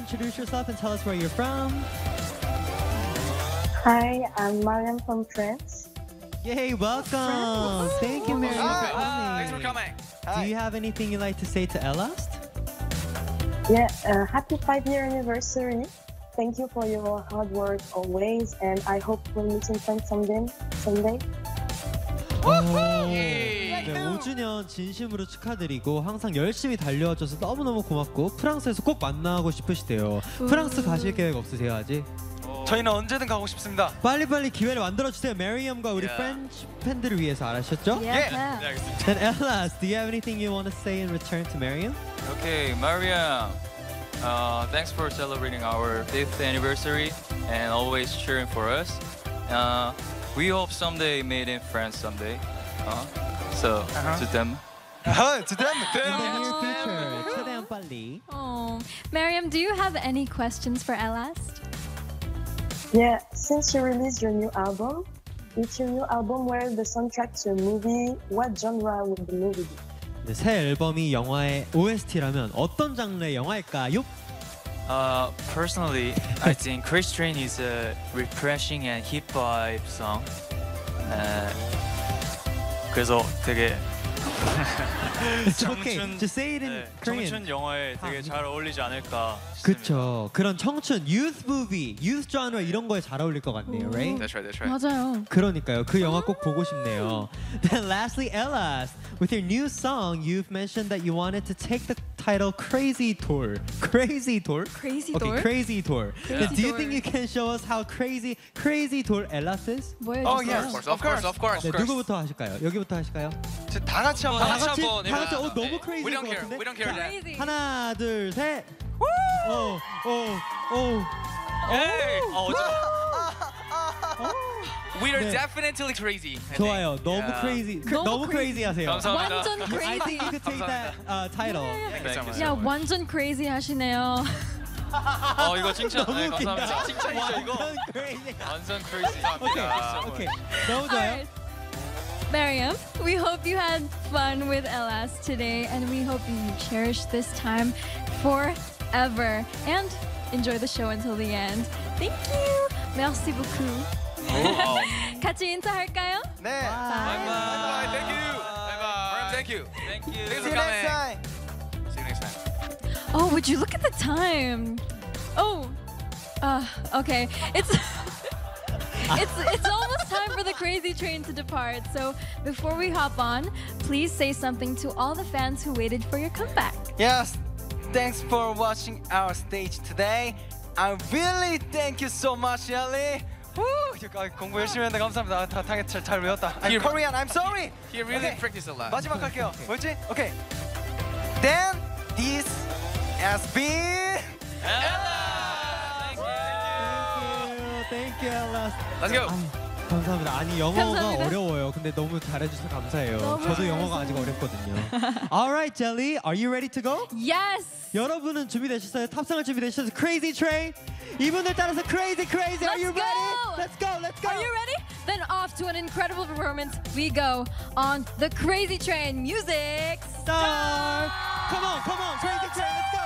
introduce yourself and tell us where you're from. Hi, I'm Mariam from France. Yay, welcome. Thank you, Mariam, for coming. Thanks for coming. Do you have anything you'd like to say to Elast? Yeah, happy 5-year anniversary. Thank you for your hard work always, and I hope we'll meet in France someday. 네, 5주년 진심으로 축하드리고 항상 열심히 달려와줘서 너무너무 고맙고 프랑스에서 꼭 만나고 싶으시대요. 프랑스 가실 계획 없으세요 아직? 저희는 언제든 가고 싶습니다. 빨리빨리 기회를 만들어주세요. 메리엄과 우리 프렌치 팬들을 위해서 알았셨죠? 네, 알겠습니다. Then Ellas, do you have anything you want to say in return to Mariam? Okay, Mariam, thanks for celebrating our 5th anniversary and always cheering for us. We hope someday meet in France someday. So to them. To them. In the near future, 최대한 빨리. Oh, Mariam, do you have any questions for Elast? Yeah, since you released your new album, if your new album were the soundtrack to a movie, what genre would the movie be? 네, 새 앨범이 영화의 OST라면 어떤 장르의 영화일까요? Personally, I think Crazy Train is a refreshing and hip vibe song. 그래서 되게 It's okay. Just say it in Korean. 청춘 영화에 되게 잘 어울리지 않을까 싶습니다. 그쵸. 그런 청춘, youth movie, youth genre 이런 거에 잘 어울릴 것 같네요, right? That's right, that's right. 맞아요. 그러니까요. 그 영화 꼭 보고 싶네요. Then lastly, Ellas, with your new song, you've mentioned that you wanted to take the title Crazy Tour. Crazy Tour? Crazy Okay, Tour? Crazy Tour. Crazy Then do you Tour. think you can show us how crazy Tour Ellas is? 보여주세요. Oh yes, of course. 네, 누구부터 하실까요? 여기부터 하실까요? 다 같이 한번. 다 같이 너무 crazy We don't 것 care. 같은데? We don't care that. Crazy. 하나, 둘, 셋. 오. Hey! We are 네. definitely crazy. I think. 좋아요. 너무 Yeah. crazy. 너무 너무 crazy. crazy 하세요. 감사합니다. 완전 I crazy. think you could take that title. Thank you so much. 야, 완전 crazy 하시네요. 이거 칭찬. 네, 너무 웃긴다. 감사합니다. 칭찬이죠 이거. 완전 crazy. 완전 crazy. 오케이. 너무 좋아요. Alright. Mariam, we hope you had fun with Ellas today, and we hope you cherish this time forever and enjoy the show until the end. Thank you. Merci beaucoup. 같이 인사할까요? 네. Bye. Thank you. Bye. Thank you. Thank you. Thanks See for you next coming. time. See you next time. Oh, would you look at the time? Oh, okay. It's almost time for the crazy train to depart. So before we hop on, please say something to all the fans who waited for your comeback. Yes, thanks for watching our stage today. I really thank you so much, Ellie. 공부 열심히 했는데 감사합니다. 다 잘 외웠다. I'm Korean. I'm sorry. He really Okay. practiced a lot. 마지막 할게요. 뭐였지? Okay. Then this has been Thank you, Ellas. Let's go. 감사합니다. 아니 영어가 감사합니다. 어려워요. 근데 너무 잘해주셔서 감사해요. 너무 저도 영어가 아직 잘했어요. 어렵거든요. Alright, Jelly, are you ready to go? Yes. 여러분은 준비되셨어요? 탑승할 준비되셨어요? Crazy Train. 이분들 따라서 Crazy. Are you Let's ready? go. Let's go. Are you ready? Then off to an incredible performance we go on the Crazy Train. Music Star. Come on, Crazy Train. Let's go.